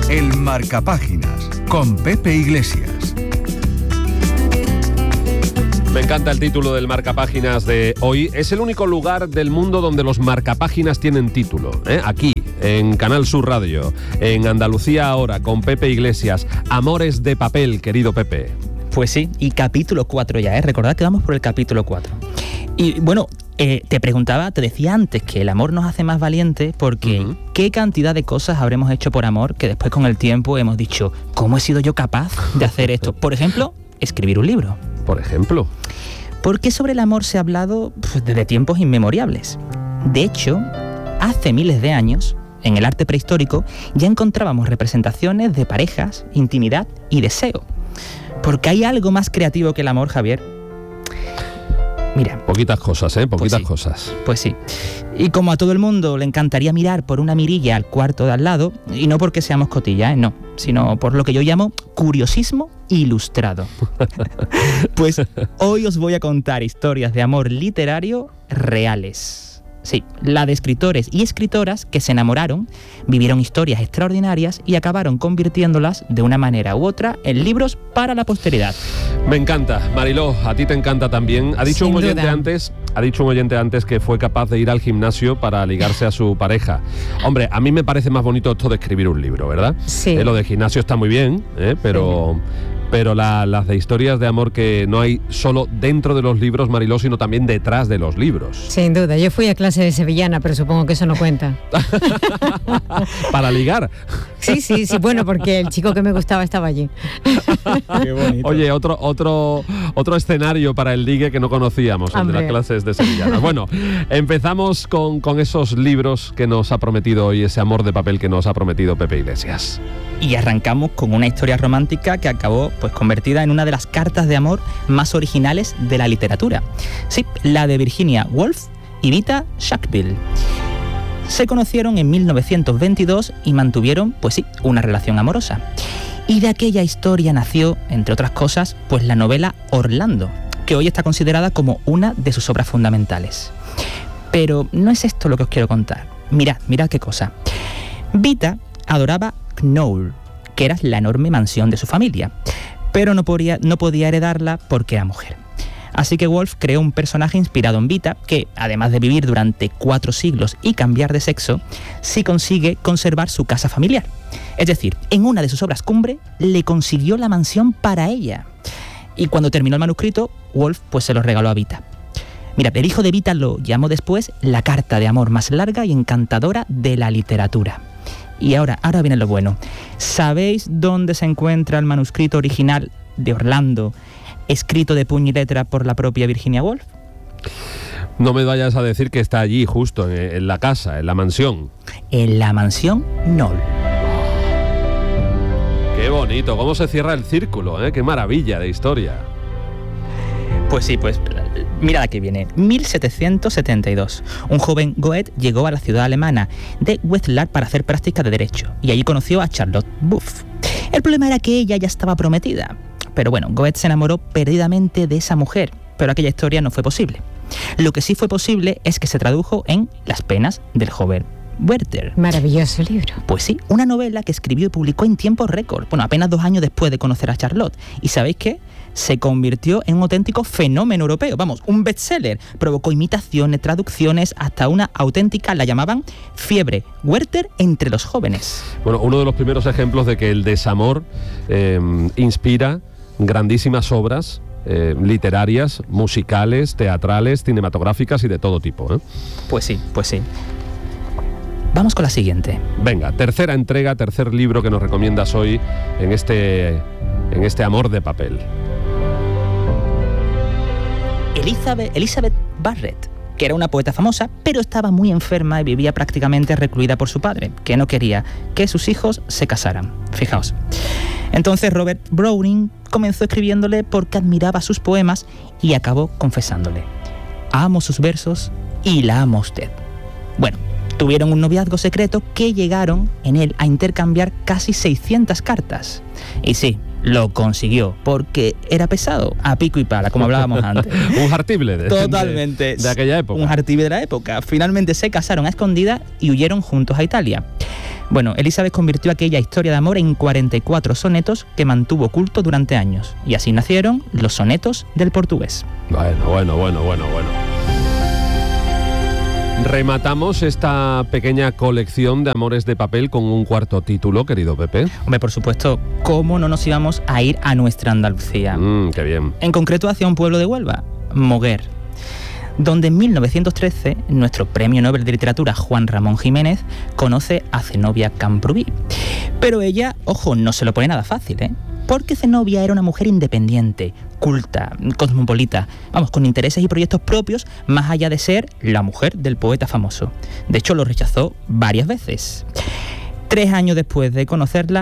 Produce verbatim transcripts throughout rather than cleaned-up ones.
El Marcapáginas, con Pepe Iglesias. Me encanta el título del Marcapáginas de hoy. Es el único lugar del mundo donde los marcapáginas tienen título, ¿eh? Aquí, en Canal Sur Radio, en Andalucía Ahora, con Pepe Iglesias. Amores de papel, querido Pepe. Pues sí, y capítulo cuatro ya, ¿eh? Recordad que vamos por el capítulo cuatro. Y bueno, eh, te preguntaba, te decía antes que el amor nos hace más valientes porque uh-huh. ¿qué cantidad de cosas habremos hecho por amor que después con el tiempo hemos dicho, ¿cómo he sido yo capaz de hacer esto? Por ejemplo, escribir un libro. Por ejemplo. Porque sobre el amor se ha hablado pues, desde tiempos inmemoriales. De hecho, hace miles de años, en el arte prehistórico, ya encontrábamos representaciones de parejas, intimidad y deseo. Porque hay algo más creativo que el amor, Javier. Mira. Poquitas cosas, ¿eh? Poquitas pues sí, cosas. Pues sí. Y como a todo el mundo le encantaría mirar por una mirilla al cuarto de al lado, y no porque seamos cotillas, ¿eh? No, sino por lo que yo llamo curiosismo ilustrado. Pues hoy os voy a contar historias de amor literario reales. Sí, la de escritores y escritoras que se enamoraron, vivieron historias extraordinarias y acabaron convirtiéndolas de una manera u otra en libros para la posteridad. Me encanta, Mariló, a ti te encanta también. Ha dicho Sin un oyente duda. antes, ha dicho un oyente antes que fue capaz de ir al gimnasio para ligarse a su pareja. Hombre, a mí me parece más bonito esto de escribir un libro, ¿verdad? Sí. Eh, lo de gimnasio está muy bien, ¿eh? pero... Sí. Pero la, las de historias de amor que no hay solo dentro de los libros, Mariló, sino también detrás de los libros. Sin duda, yo fui a clase de sevillana, pero supongo que eso no cuenta. ¿Para ligar? Sí, sí, sí, bueno, porque el chico que me gustaba estaba allí. Qué bonito. Oye, otro, otro, otro escenario para el ligue que no conocíamos, el Hombre. de las clases de sevillana. Bueno, empezamos con, con esos libros que nos ha prometido hoy, ese amor de papel que nos ha prometido Pepe Iglesias. Y arrancamos con una historia romántica que acabó pues convertida en una de las cartas de amor más originales de la literatura. Sí, la de Virginia Woolf y Vita Sackville. Se conocieron en mil novecientos veintidós y mantuvieron, pues sí, una relación amorosa. Y de aquella historia nació, entre otras cosas, pues la novela Orlando, que hoy está considerada como una de sus obras fundamentales. Pero no es esto lo que os quiero contar. Mirad, mirad qué cosa. Vita adoraba Knoll, que era la enorme mansión de su familia, pero no podía, no podía heredarla porque era mujer. Así que Woolf creó un personaje inspirado en Vita que, además de vivir durante cuatro siglos y cambiar de sexo, sí consigue conservar su casa familiar. Es decir, en una de sus obras cumbre le consiguió la mansión para ella. Y cuando terminó el manuscrito, Woolf pues se lo regaló a Vita. Mira, el hijo de Vita lo llamó después la carta de amor más larga y encantadora de la literatura. Y ahora, ahora viene lo bueno. ¿Sabéis dónde se encuentra el manuscrito original de Orlando, escrito de puño y letra por la propia Virginia Woolf? No me vayas a decir que está allí, justo, en, en la casa, en la mansión. En la mansión Knoll. Qué bonito, cómo se cierra el círculo, ¿eh? Qué maravilla de historia. Pues sí, pues mira aquí viene. mil setecientos setenta y dos. Un joven Goethe llegó a la ciudad alemana de Wetzlar para hacer prácticas de derecho y allí conoció a Charlotte Buff. El problema era que ella ya estaba prometida. Pero bueno, Goethe se enamoró perdidamente de esa mujer, pero aquella historia no fue posible. Lo que sí fue posible es que se tradujo en Las penas del joven Werther. Maravilloso libro. Pues sí, una novela que escribió y publicó en tiempo récord, bueno, apenas dos años después de conocer a Charlotte. ¿Y sabéis qué? Se convirtió en un auténtico fenómeno europeo, vamos, un bestseller. Provocó imitaciones, traducciones, hasta una auténtica, la llamaban fiebre Werther entre los jóvenes. Bueno, uno de los primeros ejemplos de que el desamor eh, inspira grandísimas obras eh, literarias, musicales, teatrales, cinematográficas y de todo tipo, ¿eh? Pues sí, pues sí. Vamos con la siguiente. Venga, tercera entrega, tercer libro que nos recomiendas hoy en este, en este amor de papel. Elizabeth, Elizabeth Barrett, que era una poeta famosa, pero estaba muy enferma y vivía prácticamente recluida por su padre, que no quería que sus hijos se casaran. Fijaos. Entonces Robert Browning comenzó escribiéndole porque admiraba sus poemas y acabó confesándole: amo sus versos y la amo a usted. Bueno, tuvieron un noviazgo secreto que llegaron en él a intercambiar casi seiscientas cartas. Y sí, lo consiguió, porque era pesado, a pico y pala, como hablábamos antes. Un jartible de, Totalmente. de, de aquella época. Un jartible de la época. Finalmente se casaron a escondidas y huyeron juntos a Italia. Bueno, Elizabeth convirtió aquella historia de amor en cuarenta y cuatro sonetos que mantuvo oculto durante años, y así nacieron los sonetos del portugués. Bueno, bueno, bueno, bueno, bueno. Rematamos esta pequeña colección de amores de papel con un cuarto título, querido Pepe. Hombre, por supuesto, ¿cómo no nos íbamos a ir a nuestra Andalucía? Mm, qué bien. En concreto hacia un pueblo de Huelva, Moguer, donde en mil novecientos trece nuestro premio Nobel de Literatura Juan Ramón Jiménez conoce a Zenobia Camprubí. Pero ella, ojo, no se lo pone nada fácil, ¿eh? Porque Zenobia era una mujer independiente, culta, cosmopolita, vamos, con intereses y proyectos propios más allá de ser la mujer del poeta famoso. De hecho, lo rechazó varias veces. Tres años después de conocerla,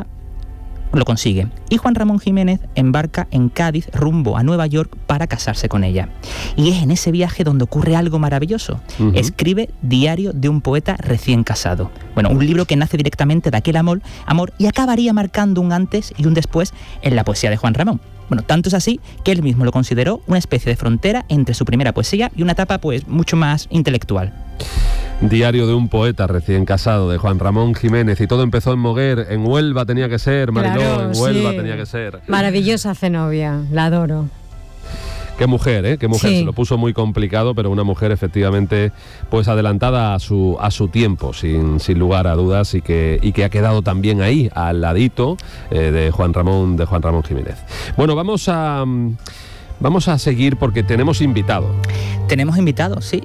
lo consigue, y Juan Ramón Jiménez embarca en Cádiz rumbo a Nueva York para casarse con ella. Y es en ese viaje donde ocurre algo maravilloso. Uh-huh. Escribe Diario de un poeta recién casado. Bueno, un libro que nace directamente de aquel amor, amor y acabaría marcando un antes y un después en la poesía de Juan Ramón. Bueno, tanto es así que él mismo lo consideró una especie de frontera entre su primera poesía y una etapa pues mucho más intelectual. Diario de un poeta recién casado, de Juan Ramón Jiménez, y todo empezó en Moguer, en Huelva tenía que ser, Mariló, claro, en Huelva sí. tenía que ser. Maravillosa Zenobia, la adoro. Qué mujer, ¿eh? Qué mujer, sí. Se lo puso muy complicado, pero una mujer efectivamente pues adelantada a su a su tiempo, sin, sin lugar a dudas, y que, y que ha quedado también ahí, al ladito eh, de Juan Ramón, de Juan Ramón Jiménez. Bueno, vamos a... Vamos a seguir porque tenemos invitado. Tenemos invitado, sí,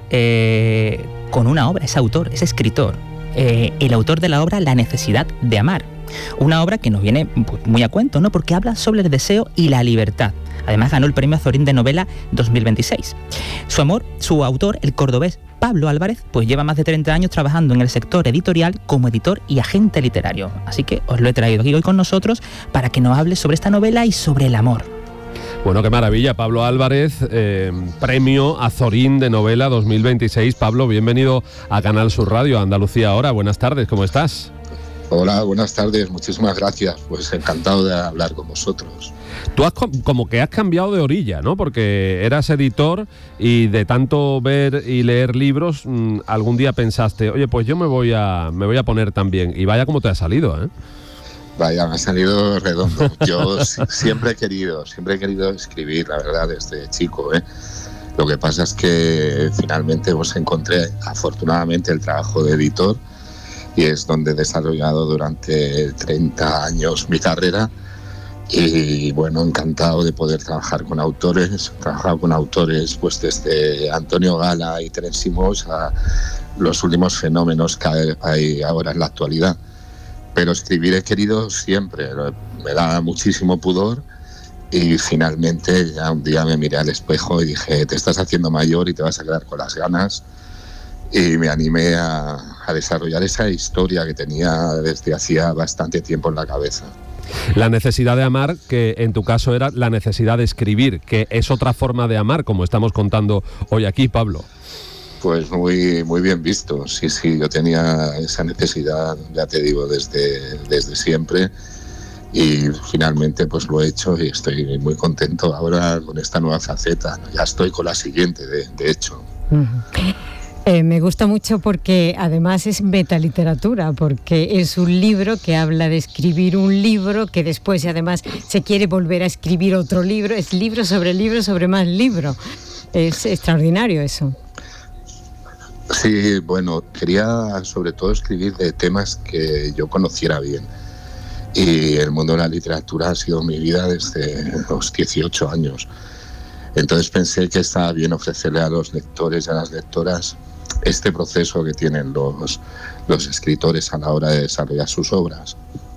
eh, con una obra, es autor, es escritor. Eh, el autor de la obra La necesidad de amar. Una obra que nos viene pues, muy a cuento, ¿no? Porque habla sobre el deseo y la libertad. Además ganó el premio Azorín de novela dos mil veintiséis. Su amor, su autor, el cordobés Pablo Álvarez, pues lleva más de treinta años trabajando en el sector editorial como editor y agente literario. Así que os lo he traído aquí hoy con nosotros para que nos hable sobre esta novela y sobre el amor. Bueno, qué maravilla, Pablo Álvarez, eh, premio Azorín de novela dos mil veintiséis. Pablo, bienvenido a Canal Sur Radio, Andalucía Ahora. Buenas tardes, ¿cómo estás? Hola, buenas tardes, muchísimas gracias, pues encantado de hablar con vosotros. Tú has como que has cambiado de orilla, ¿no? Porque eras editor y de tanto ver y leer libros, mmm, algún día pensaste, oye, pues yo me voy a me voy a poner también. Y vaya como te ha salido, ¿eh? Vaya, me ha salido redondo. Yo siempre he querido, siempre he querido escribir, la verdad, desde chico, ¿eh? Lo que pasa es que finalmente pues encontré, afortunadamente, el trabajo de editor, y es donde he desarrollado durante treinta años mi carrera. Y bueno, encantado de poder trabajar con autores, trabajar con autores pues desde Antonio Gala y Terence Simós a los últimos fenómenos que hay ahora en la actualidad. Pero escribir he querido siempre, me da muchísimo pudor, y finalmente ya un día me miré al espejo y dije, te estás haciendo mayor y te vas a quedar con las ganas, y me animé a, a desarrollar esa historia que tenía desde hacía bastante tiempo en la cabeza. La necesidad de amar, que en tu caso era la necesidad de escribir, que es otra forma de amar, como estamos contando hoy aquí, Pablo. Pues muy muy bien visto, sí, sí, yo tenía esa necesidad, ya te digo, desde, desde siempre, y finalmente pues lo he hecho y estoy muy contento ahora con esta nueva faceta, ya estoy con la siguiente, de, de hecho. Uh-huh. Eh, me gusta mucho porque además es metaliteratura, porque es un libro que habla de escribir un libro que después además se quiere volver a escribir otro libro, es libro sobre libro sobre más libro, es extraordinario eso. Sí, bueno, quería sobre todo escribir de temas que yo conociera bien, y el mundo de la literatura ha sido mi vida desde los dieciocho años. Entonces pensé que estaba bien ofrecerle a los lectores y a las lectoras este proceso que tienen los, los escritores a la hora de desarrollar sus obras.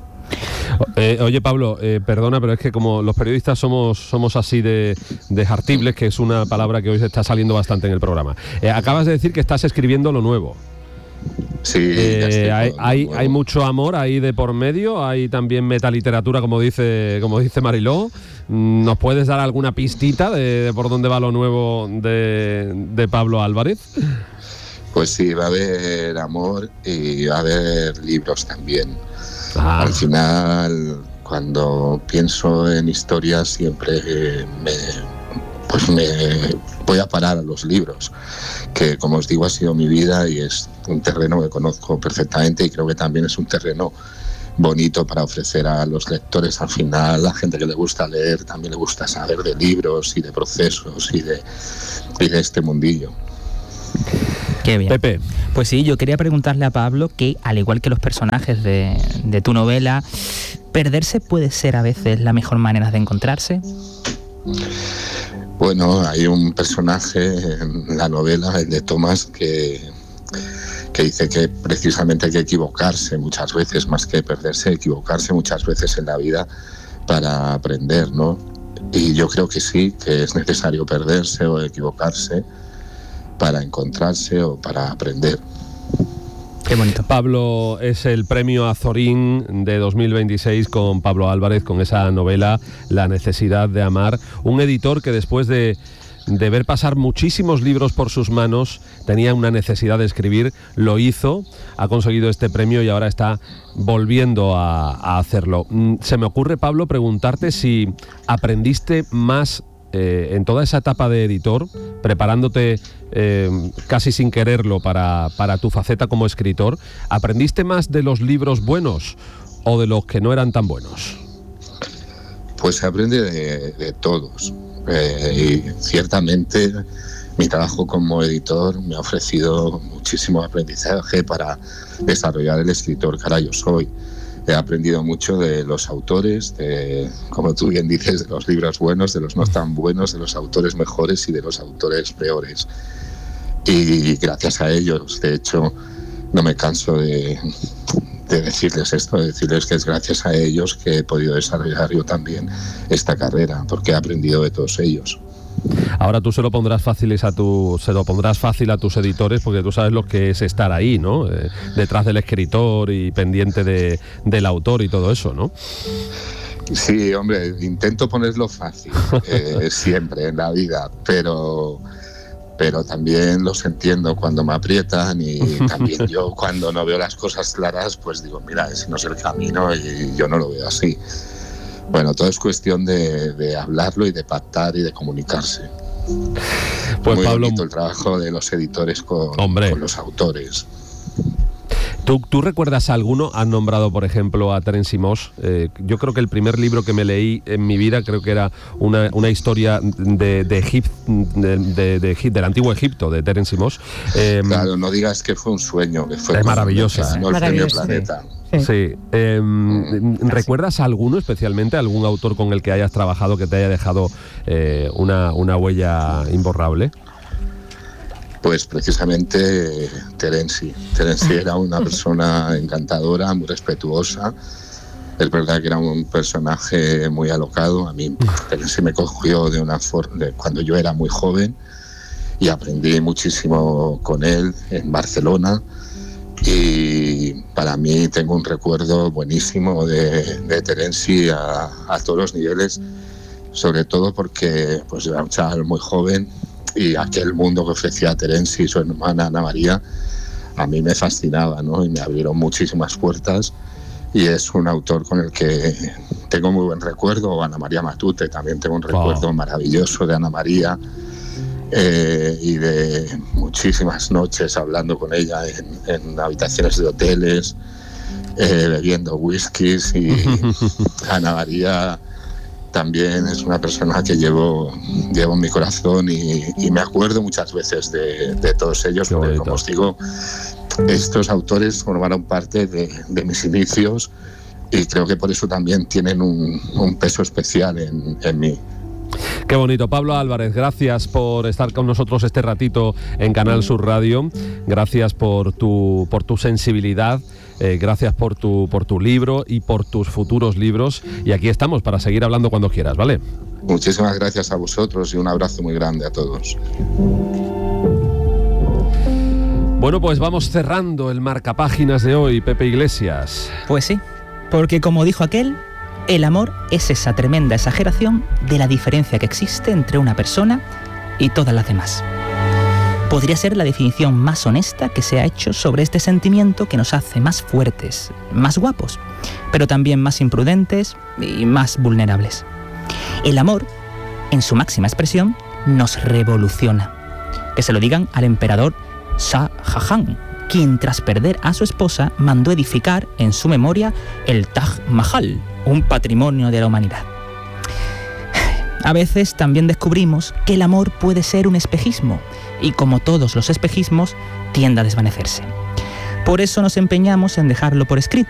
Eh, oye, Pablo, eh, perdona, pero es que como los periodistas somos somos así de, de jartibles, que es una palabra que hoy se está saliendo bastante en el programa. Eh, acabas de decir que estás escribiendo lo nuevo. Sí, eh, hay, hay, hay mucho amor ahí de por medio, hay también metaliteratura, como dice como dice Mariló. ¿Nos puedes dar alguna pistita de, de por dónde va lo nuevo de, de Pablo Álvarez? Pues sí, va a haber amor y va a haber libros también. Ah. Al final, cuando pienso en historias, siempre me, pues me voy a parar a los libros, que como os digo ha sido mi vida y es un terreno que conozco perfectamente y creo que también es un terreno bonito para ofrecer a los lectores. Al final, la gente que le gusta leer también le gusta saber de libros y de procesos y de, y de este mundillo. Qué bien. Pepe. Pues sí, yo quería preguntarle a Pablo que, al igual que los personajes de, de tu novela, ¿perderse puede ser a veces la mejor manera de encontrarse? Bueno, hay un personaje en la novela, el de Tomás, que, que dice que precisamente hay que equivocarse muchas veces, más que perderse, equivocarse muchas veces en la vida para aprender, ¿no? Y yo creo que sí, que es necesario perderse o equivocarse para encontrarse o para aprender. Qué bonito. Pablo, es el premio Azorín de dos mil veintiséis con Pablo Álvarez, con esa novela La necesidad de amar. Un editor que después de, de ver pasar muchísimos libros por sus manos, tenía una necesidad de escribir, lo hizo, ha conseguido este premio y ahora está volviendo a, a hacerlo. Se me ocurre, Pablo, preguntarte si aprendiste más Eh, en toda esa etapa de editor, preparándote eh, casi sin quererlo para, para tu faceta como escritor, ¿aprendiste más de los libros buenos o de los que no eran tan buenos? Pues se aprende de, de todos. Eh, y ciertamente mi trabajo como editor me ha ofrecido muchísimo aprendizaje para desarrollar el escritor que ahora yo soy. He aprendido mucho de los autores, de, como tú bien dices, de los libros buenos, de los no tan buenos, de los autores mejores y de los autores peores. Y gracias a ellos, de hecho, no me canso de, de decirles esto, de decirles que es gracias a ellos que he podido desarrollar yo también esta carrera, porque he aprendido de todos ellos. Ahora tú se lo pondrás fácil a tu, se lo pondrás fácil a tus editores, porque tú sabes lo que es estar ahí, ¿no? Eh, detrás del escritor y pendiente de, del autor y todo eso, ¿no? Sí, hombre, intento ponerlo fácil eh, siempre en la vida, pero pero también los entiendo cuando me aprietan y también yo cuando no veo las cosas claras, pues digo, mira, ese no es el camino y yo no lo veo así. Bueno, todo es cuestión de, de hablarlo y de pactar y de comunicarse. Pues muy Pablo, bonito el trabajo de los editores con, con los autores. ¿Tú, ¿Tú recuerdas alguno? Has nombrado, por ejemplo, a Terence Moss. Eh, yo creo que el primer libro que me leí en mi vida creo que era una, una historia de, de, Egip, de, de, de, de del antiguo Egipto, de Terence Moss. Eh, claro, no digas que fue un sueño, que fue es maravillosa. No el premio Planeta. Sí. sí. Eh, ¿Recuerdas alguno especialmente, algún autor con el que hayas trabajado que te haya dejado eh, una, una huella imborrable? Pues precisamente Terence. Terence era una persona encantadora, muy respetuosa. Es verdad que era un personaje muy alocado. A mí Terence me cogió de una forma de cuando yo era muy joven y aprendí muchísimo con él en Barcelona. Y para mí tengo un recuerdo buenísimo de, de Terence a, a todos los niveles, sobre todo porque pues, yo era un chaval muy joven. Y aquel mundo que ofrecía Terence y su hermana Ana María, a mí me fascinaba, ¿no? Y me abrieron muchísimas puertas. Y es un autor con el que tengo muy buen recuerdo. Ana María Matute, también tengo un recuerdo wow. maravilloso de Ana María. Eh, y de muchísimas noches hablando con ella en, en habitaciones de hoteles, eh, bebiendo whiskies. Y Ana María también es una persona que llevo, llevo en mi corazón y, y me acuerdo muchas veces de, de todos ellos, porque como os digo, estos autores formaron parte de, de mis inicios y creo que por eso también tienen un, un peso especial en, en mí. Qué bonito. Pablo Álvarez, gracias por estar con nosotros este ratito en Canal Sur Radio, gracias por tu, por tu sensibilidad. Eh, gracias por tu, por tu libro y por tus futuros libros. Y aquí estamos para seguir hablando cuando quieras, ¿vale? Muchísimas gracias a vosotros y un abrazo muy grande a todos. Bueno, pues vamos cerrando el marcapáginas de hoy, Pepe Iglesias. Pues sí, porque como dijo aquel, el amor es esa tremenda exageración de la diferencia que existe entre una persona y todas las demás. Podría ser la definición más honesta que se ha hecho sobre este sentimiento que nos hace más fuertes, más guapos, pero también más imprudentes y más vulnerables. El amor, en su máxima expresión, nos revoluciona. Que se lo digan al emperador Shah Jahan, quien tras perder a su esposa mandó edificar en su memoria el Taj Mahal, un patrimonio de la humanidad. A veces también descubrimos que el amor puede ser un espejismo y, como todos los espejismos, tiende a desvanecerse. Por eso nos empeñamos en dejarlo por escrito.